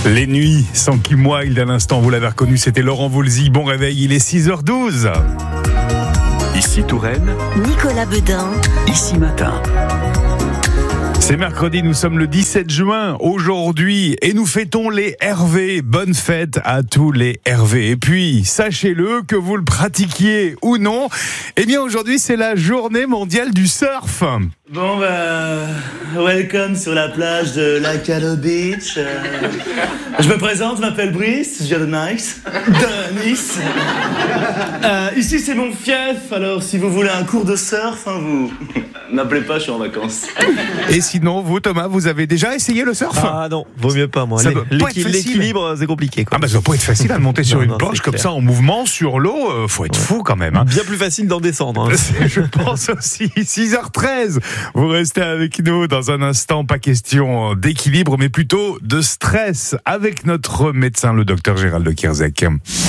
Les nuits sans Kim Wilde, à l'instant, vous l'avez reconnu, c'était Laurent Voulzy. Bon réveil, il est 6h12. Ici Touraine, Nicolas Bedain. Ici Matin. C'est mercredi, nous sommes le 17 juin aujourd'hui et nous fêtons les Hervé. Bonne fête à tous les Hervé. Et puis, sachez-le, que vous le pratiquiez ou non, eh bien aujourd'hui c'est la journée mondiale du surf. Bon welcome sur la plage de Lacalo Beach. Je me présente, je m'appelle Brice, je viens de Nice. Nice. Ici c'est mon fief, alors si vous voulez un cours de surf, vous m'appelez pas, je suis en vacances. Et sinon, vous Thomas, vous avez déjà essayé le surf ? Ah non, vaut mieux pas moi. Ça doit pas être facile. L'équilibre, c'est compliqué quoi. Ah bah ça doit pas être facile à monter sur une non, planche c'est comme clair. ça en mouvement sur l'eau, faut être fou quand même. Bien plus facile d'en descendre. Je pense aussi. 6h13. Vous restez avec nous dans un instant. Pas question d'équilibre, mais plutôt de stress avec notre médecin, le docteur Gérald de Kierzek.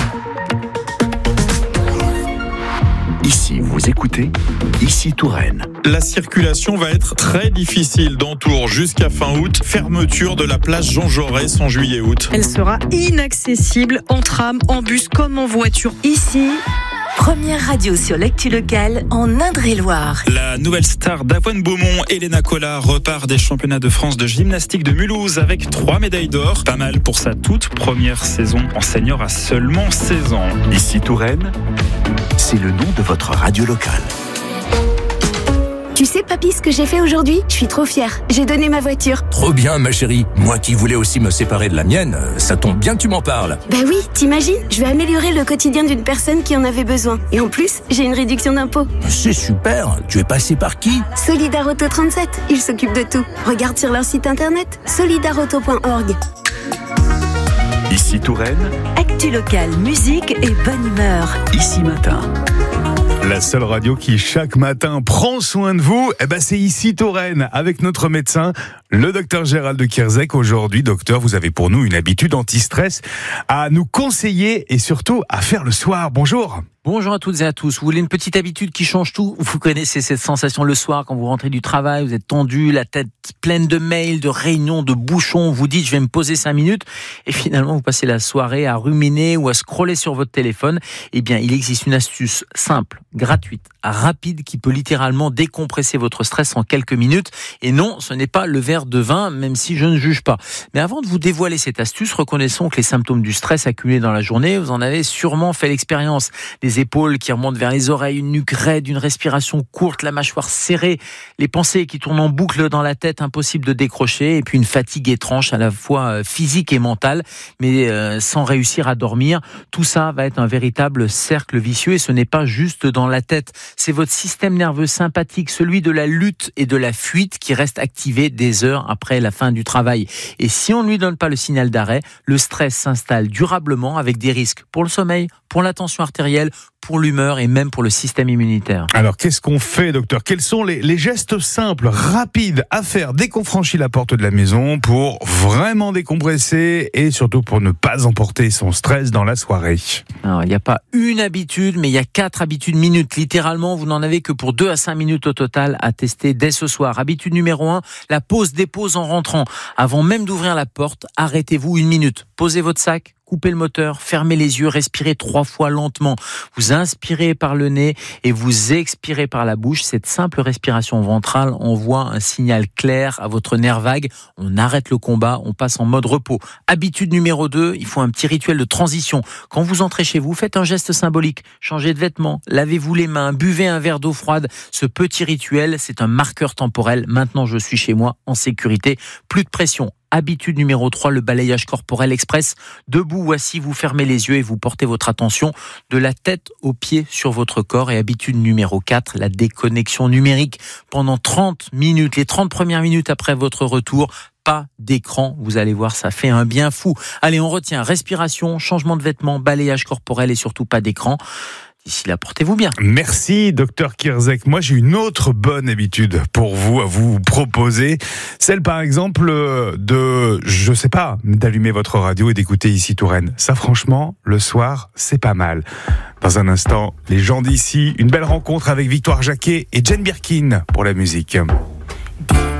Ici, vous écoutez Ici Touraine. La circulation va être très difficile dans Tours jusqu'à fin août. Fermeture de la place Jean Jaurès en juillet-août. Elle sera inaccessible en tram, en bus comme en voiture. Ici, première radio sur l'actu locale en Indre-et-Loire. La nouvelle star d'Avoine Beaumont, Elena Collat, repart des championnats de France de gymnastique de Mulhouse avec 3 médailles d'or. Pas mal pour sa toute première saison en senior à seulement 16 ans. Ici Touraine, c'est le nom de votre radio locale. Tu sais, papy, ce que j'ai fait aujourd'hui ? Je suis trop fière. J'ai donné ma voiture. Trop bien, ma chérie. Moi qui voulais aussi me séparer de la mienne, ça tombe bien que tu m'en parles. Bah oui, t'imagines ? Je vais améliorer le quotidien d'une personne qui en avait besoin. Et en plus, j'ai une réduction d'impôt. C'est super. Tu es passé par qui ? Solidarauto 37, ils s'occupent de tout. Regarde sur leur site internet, solidarauto.org. Ici Touraine, Actu locale, musique et bonne humeur. Ici Matin. La seule radio qui chaque matin prend soin de vous, c'est ici Touraine avec notre médecin, le docteur Gérald de Kierzek. Aujourd'hui, docteur, vous avez pour nous une habitude anti-stress à nous conseiller et surtout à faire le soir. Bonjour. Bonjour à toutes et à tous. Vous voulez une petite habitude qui change tout ? Vous connaissez cette sensation le soir quand vous rentrez du travail, vous êtes tendu, la tête pleine de mails, de réunions, de bouchons, vous dites je vais me poser 5 minutes et finalement vous passez la soirée à ruminer ou à scroller sur votre téléphone. Eh bien, il existe une astuce simple, gratuite, rapide qui peut littéralement décompresser votre stress en quelques minutes. Et non, ce n'est pas le verre de vin, même si je ne juge pas. Mais avant de vous dévoiler cette astuce, reconnaissons que les symptômes du stress accumulés dans la journée, vous en avez sûrement fait l'expérience. Des épaules qui remontent vers les oreilles, une nuque raide, une respiration courte, la mâchoire serrée, les pensées qui tournent en boucle dans la tête, impossible de décrocher, et puis une fatigue étrange à la fois physique et mentale, mais sans réussir à dormir. Tout ça va être un véritable cercle vicieux et ce n'est pas juste dans la tête. C'est votre système nerveux sympathique, celui de la lutte et de la fuite qui reste activé des heures après la fin du travail. Et si on ne lui donne pas le signal d'arrêt, le stress s'installe durablement avec des risques pour le sommeil, pour la tension artérielle, pour l'humeur et même pour le système immunitaire. Alors, qu'est-ce qu'on fait, docteur ? Quels sont les gestes simples, rapides à faire dès qu'on franchit la porte de la maison pour vraiment décompresser et surtout pour ne pas emporter son stress dans la soirée ? Alors, il n'y a pas une habitude, mais il y a 4 habitudes minutes. Littéralement, vous n'en avez que pour 2 à 5 minutes au total à tester dès ce soir. Habitude numéro 1, la pause-dépose en rentrant. Avant même d'ouvrir la porte, arrêtez-vous 1 minute. Posez votre sac. Coupez le moteur, fermez les yeux, respirez 3 fois lentement. Vous inspirez par le nez et vous expirez par la bouche. Cette simple respiration ventrale envoie un signal clair à votre nerf vague. On arrête le combat, on passe en mode repos. Habitude numéro 2, il faut un petit rituel de transition. Quand vous entrez chez vous, faites un geste symbolique. Changez de vêtements, lavez-vous les mains, buvez un verre d'eau froide. Ce petit rituel, c'est un marqueur temporel. Maintenant, je suis chez moi, en sécurité. Plus de pression. Habitude numéro 3, le balayage corporel express. Debout ou assis, vous fermez les yeux et vous portez votre attention de la tête aux pieds sur votre corps. Et habitude numéro 4, la déconnexion numérique. Pendant 30 minutes, les 30 premières minutes après votre retour, pas d'écran. Vous allez voir, ça fait un bien fou. Allez, on retient respiration, changement de vêtements, balayage corporel et surtout pas d'écran. D'ici là, portez-vous bien. Merci, docteur Kierzek. Moi, j'ai une autre bonne habitude pour vous, à vous proposer. Celle, par exemple, d'allumer votre radio et d'écouter Ici Touraine. Ça, franchement, le soir, c'est pas mal. Dans un instant, les gens d'ici, une belle rencontre avec Victoire Jacquet et Jane Birkin pour la musique.